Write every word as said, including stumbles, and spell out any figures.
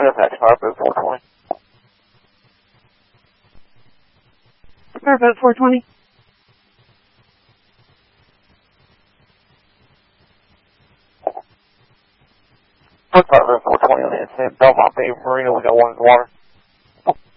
Fairfax, Firebird four twenty. Firebird four twenty. Firebird four twenty on the inside. Belmont Bay Marina, we got one in the water.